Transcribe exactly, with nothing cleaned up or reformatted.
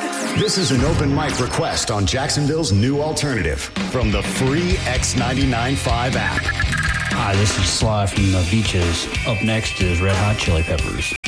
This is an open mic request on Jacksonville's new alternative from the free X ninety-nine point five app. Hi, this is Sly from the Beaches. Up next is Red Hot Chili Peppers.